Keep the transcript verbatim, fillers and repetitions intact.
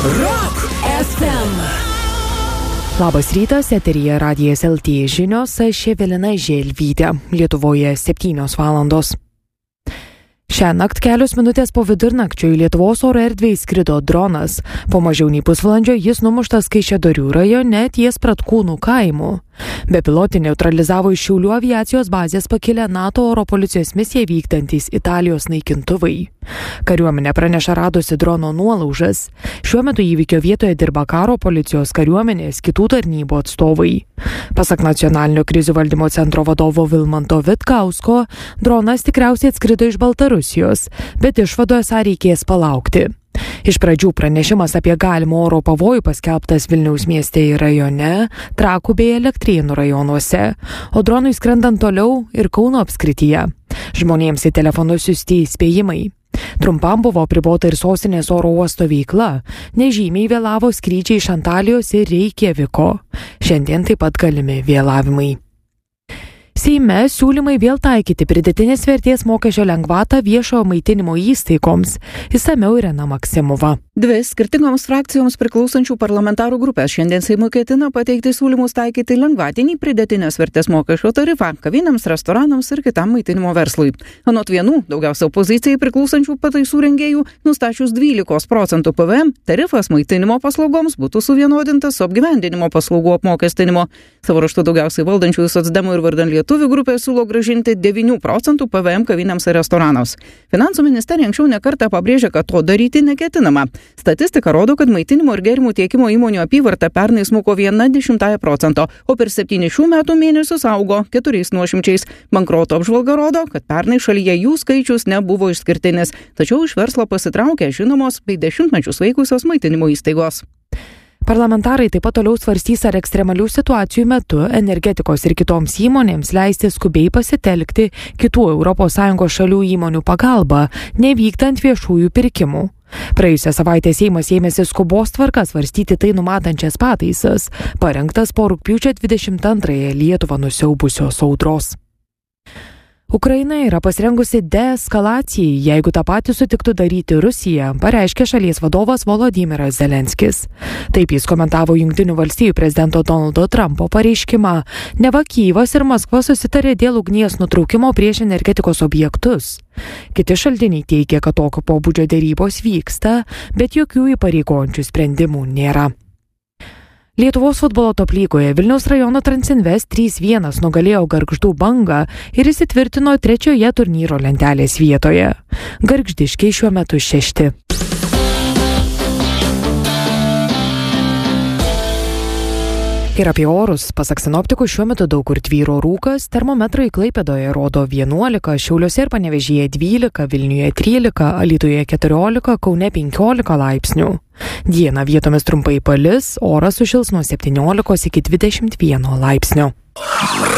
Rock F M. Labas rytas, eteryje Radijas L T žinios, aš Evelina Želvytė. Lietuvoje septynios valandos. Šią naktį kelios minutės po vidurnakčio į Lietuvos oro erdvę įskrido dronas. Po mažiau nei pusvalandžio jis numuštas Kaišiadorių rajone ties Pratkūnų kaimu. Bepilotį neutralizavo iš Šiaulių aviacijos bazės pakilę NATO oro policijos misiją vykdantys Italijos naikintuvai. Kariuomenė praneša radusi drono nuolaužas. Šiuo metu įvykio vietoje dirba karo policijos, kariuomenės, kitų tarnybų atstovai. Pasak nacionalinio krizių valdymo centro vadovo Vilmanto Vitkausko, dronas tikriausiai atskrido iš Baltarusijos, bet išvado esą reikės palaukti. Iš pradžių pranešimas apie galimą oro pavojų paskelbtas Vilniaus mieste ir rajone, Trakų bei Elektrėnų rajonuose, o dronui skrendant toliau ir Kauno apskrityje. Žmonėms į telefonus siųsti įspėjimai. Trumpam buvo apribota ir sostinės oro uosto veikla, nežymiai vėlavo skrydžiai iš Antalijos ir Reikjaviko. Šiandien taip pat galimi vėlavimai. Seime siūlymai vėl taikyti pridėtinės vertės mokesčio lengvatą viešojo maitinimo įstaigoms. Išsamiau Irena Maksimova. Dvi skirtingoms frakcijoms priklausančių parlamentarų grupės šiandien Seimui ketina pateikti siūlymus taikyti lengvatinį pridėtinės vertės mokesčio tarifą kavinėms, restoranams ir kitam maitinimo verslui. Anot vienų, daugiausia opozicijai priklausančių pataisų rengėjų, nustačius dvylikos procentų P V M, tarifas maitinimo paslaugoms būtų suvienodintas su apgyvendinimo paslaugų apmokestinimo. Savo raštu daugiausiai valdančiųjų socdemų ir vardan lietuvių grupė siūlo grąžinti devynių procentų P V M kavinėms ir restoranams. Finansų ministerija anksčiau nekartą pabrėžė, kad to daryti neketinama. Statistika rodo, kad maitinimo ir gėrimų tiekimo įmonių apyvarta pernai smuko viena dešimtąją procento, o per septynis šių metų mėnesius augo keturiais nuošimčiais. Bankroto apžvalga rodo, kad pernai šalyje jų skaičius nebuvo išskirtinis, tačiau iš verslo pasitraukė žinomos bei dešimtmečius veikusios maitinimo įstaigos. Parlamentarai taip pat toliau svarstys, ar ekstremalių situacijų metu energetikos ir kitoms įmonėms leisti skubiai pasitelkti kitų Europos Sąjungos šalių įmonių pagalbą, nevykdant viešųjų pirkimų. Praėjusią savaitę Seimas ėmėsi skubos tvarka svarstyti tai numatančias pataisas, parengtas po rugpjūčio dvidešimt antrąją Lietuvą nusiaubusios audros. Ukraina yra pasirengusi deeskalacijai, jeigu tą patį sutiktų daryti Rusija, pareiškė šalies vadovas Volodymyras Zelenskis. Taip jis komentavo Jungtinių valstijų prezidento Donaldo Trumpo pareiškimą, neva Kyjivas ir Maskva susitarė dėl ugnies nutraukimo prieš energetikos objektus. Kiti šaltiniai teigia, kad tokio pobūdžio derybos vyksta, bet jokių įpareigojančių sprendimų nėra. Lietuvos futbolo top lygoje Vilniaus rajono Transinvest trys vienas nugalėjo Gargždų Bangą ir įsitvirtino trečioje turnyro lentelės vietoje. Gargždiškiai šiuo metu šešti. Ir apie orus. Pasak sinoptikų, šiuo metu daug kur tvyro rūkas, termometrai Klaipėdoje rodo vienuolika, Šiauliuose ir Panevėžyje dvylika, Vilniuje trylika, Alytuje keturiolika, Kaune penkiolika laipsnių. Dieną vietomis trumpai palis, oras sušils nuo septyniolikos iki dvidešimt vieno laipsnio.